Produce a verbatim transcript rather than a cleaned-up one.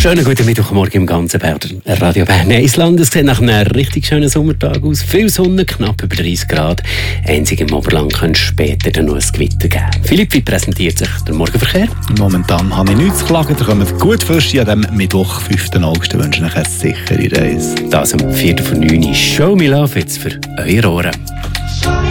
Schönen guten Mittwochmorgen im ganzen Bern- Radio Bern Island. Es sieht nach einem richtig schönen Sommertag aus. Viel Sonne, knapp über dreißig Grad. Einzig im Oberland könnte später dann noch ein Gewitter geben. Philipp, wie präsentiert sich der Morgenverkehr? Momentan habe ich nichts zu klagen. Da kommen gut Fische an diesem Mittwoch, fünften August. Ich wünsche euch eine sichere Reise. Das am Viertel vor neun. Show Me Love jetzt für eure Ohren.